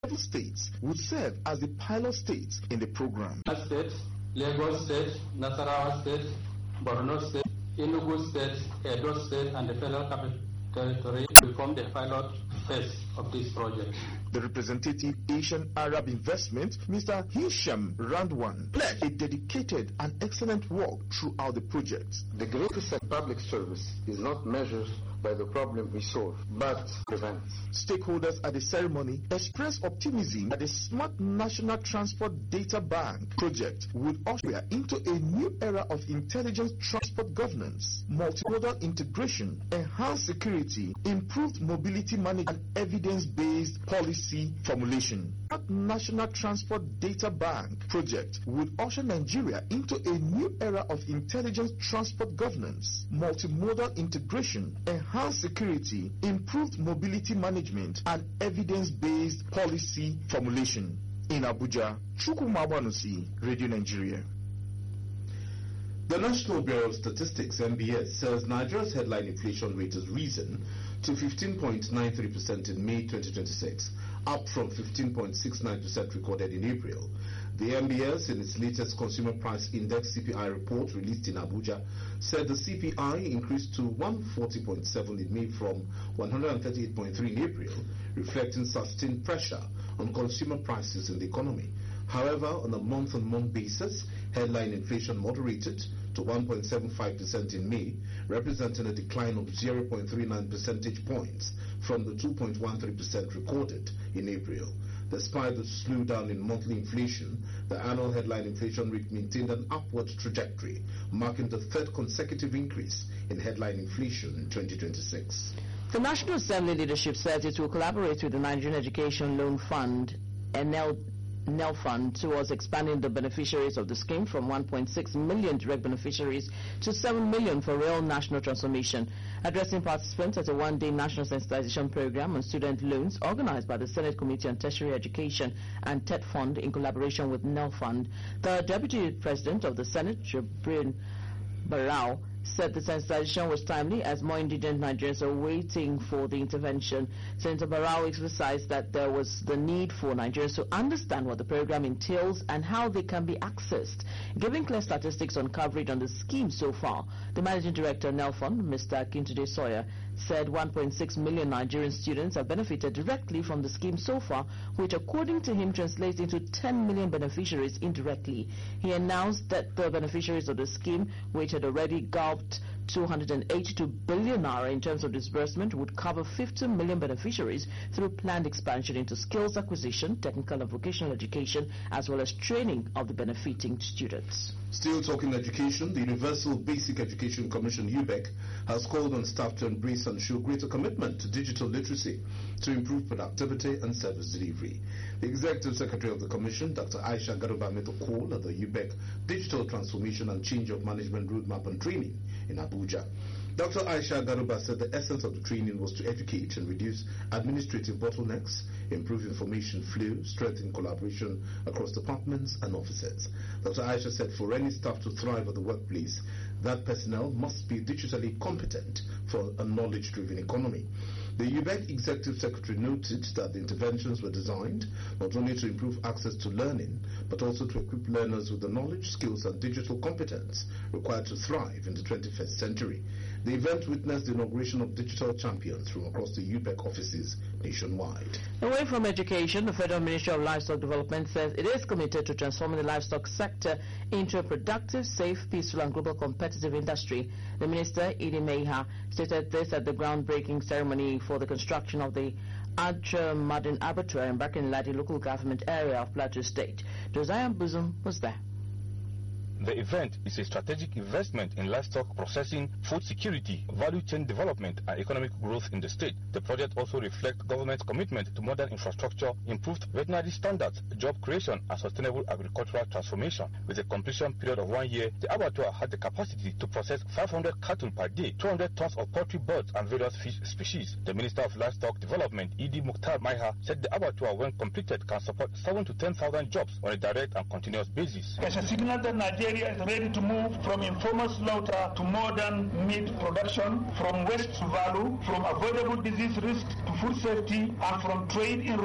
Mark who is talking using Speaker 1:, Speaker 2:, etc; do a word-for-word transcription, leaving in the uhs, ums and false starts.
Speaker 1: seven states would serve as the pilot states in the program.
Speaker 2: State, Lagos State, Nasarawa State, Borno State, Enugu State, Edo State, and the Federal Capital Territory will form the pilot phase of this project.
Speaker 1: The representative Asian Arab Investment, Mister Hisham Randwan, pledged a dedicated and excellent work throughout the project.
Speaker 3: The greatest public service is not measured by the problem we solve, but prevent.
Speaker 1: Stakeholders at the ceremony expressed optimism that the Smart National Transport Data Bank project would usher into a new era of intelligent transport governance, multimodal integration, enhanced security, improved mobility management, and evidence-based policy formulation. The National Transport Data Bank project would usher Nigeria into a new era of intelligent transport governance, multimodal integration, enhanced security, improved mobility management, and evidence-based policy formulation. In Abuja, Chukwumawanusi, Radio Nigeria.
Speaker 4: The National Bureau of Statistics, N B S, says Nigeria's headline inflation rate has risen to fifteen point nine three percent in May twenty twenty-six, up from fifteen point six nine percent recorded in April. The N B S, in its latest Consumer Price Index C P I report released in Abuja, said the C P I increased to one hundred forty point seven in May from one hundred thirty-eight point three in April, reflecting sustained pressure on consumer prices in the economy. However, on a month-on-month basis, headline inflation moderated to one point seven five percent in May, representing a decline of zero point three nine percentage points from the two point one three percent recorded in April. Despite the slowdown in monthly inflation, the annual headline inflation rate maintained an upward trajectory, marking the third consecutive increase in headline inflation in twenty twenty-six.
Speaker 5: The National Assembly leadership says it will collaborate with the Nigerian Education Loan Fund, N L Fund, towards expanding the beneficiaries of the scheme from one point six million direct beneficiaries to seven million for real national transformation. Addressing participants at a one-day national sensitization program on student loans organized by the Senate Committee on Tertiary Education and TED Fund in collaboration with N L Fund, the Deputy President of the Senate, Jibrin Barau, said the sensitization was timely as more indigent Nigerians are waiting for the intervention. Senator Barau emphasized that there was the need for Nigerians to understand what the program entails and how they can be accessed. Giving clear statistics on coverage on the scheme so far, the Managing Director of N L Fund, Mister Akintunde Sawyer, said one point six million Nigerian students have benefited directly from the scheme so far, which according to him translates into ten million beneficiaries indirectly. He announced that the beneficiaries of the scheme, which had already gulped two hundred eighty-two billion naira in terms of disbursement, would cover fifty million beneficiaries through planned expansion into skills acquisition, technical and vocational education, as well as training of the benefiting students.
Speaker 4: Still talking education, the Universal Basic Education Commission, U B E C, has called on staff to embrace and show greater commitment to digital literacy to improve productivity and service delivery. The Executive Secretary of the Commission, Doctor Aisha Garuba, made a call at the U B E C Digital Transformation and Change of Management Roadmap and Training in Abuja. Doctor Aisha Garuba said the essence of the training was to educate and reduce administrative bottlenecks, improve information flow, strengthen collaboration across departments and offices. Doctor Aisha said for any staff to thrive at the workplace, that personnel must be digitally competent for a knowledge-driven economy. The U B E C Executive Secretary noted that the interventions were designed not only to improve access to learning, but also to equip learners with the knowledge, skills and digital competence required to thrive in the twenty-first century. The event witnessed the inauguration of digital champions from across the U B E C offices nationwide.
Speaker 5: Away from education, the Federal Ministry of Livestock Development says it is committed to transforming the livestock sector into a productive, safe, peaceful and global competitive industry. The Minister, Idi Meiha, stated this at the groundbreaking ceremony for the construction of the Adra Modern Abattoir in Bakinladi local government area of Plateau State. Josiah Buzum was there.
Speaker 6: The event is a strategic investment in livestock processing, food security, value chain development, and economic growth in the state. The project also reflects government's commitment to modern infrastructure, improved veterinary standards, job creation, and sustainable agricultural transformation. With a completion period of one year, the abattoir had the capacity to process five hundred cattle per day, two hundred tons of poultry, birds, and various fish species. The Minister of Livestock Development, Idi Mukhtar Maiha, said the abattoir, when completed, can support seven to ten thousand jobs on a direct and continuous basis.
Speaker 7: As a signal that Nigeria is ready to move from informal slaughter to modern meat production, from waste to value, from avoidable disease risk to food safety, and from trade in